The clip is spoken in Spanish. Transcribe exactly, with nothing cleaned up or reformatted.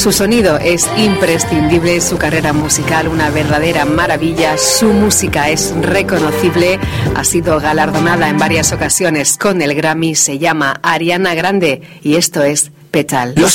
Su sonido es imprescindible, su carrera musical una verdadera maravilla, su música es reconocible, ha sido galardonada en varias ocasiones con el Grammy, se llama Ariana Grande y esto es Petal. Los